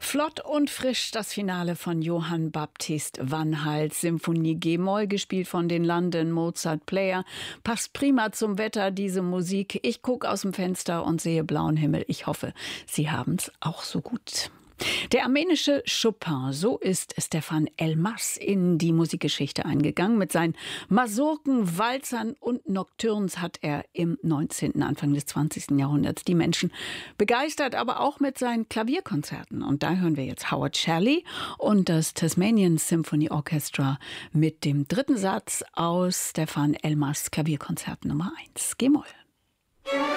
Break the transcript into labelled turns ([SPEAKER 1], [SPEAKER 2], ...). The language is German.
[SPEAKER 1] Flott und frisch das Finale von Johann Baptist van Hals Symphonie G-Moll, gespielt von den London Mozart Player. Passt prima zum Wetter, diese Musik. Ich gucke aus dem Fenster und sehe blauen Himmel. Ich hoffe, Sie haben's auch so gut. Der armenische Chopin, so ist Stefan Elmas in die Musikgeschichte eingegangen. Mit seinen Masurken, Walzern und Nocturnes hat er im 19., Anfang des 20. Jahrhunderts die Menschen begeistert, aber auch mit seinen Klavierkonzerten. Und da hören wir jetzt Howard Shelley und das Tasmanian Symphony Orchestra mit dem dritten Satz aus Stefan Elmas Klavierkonzert Nummer 1, G-Moll.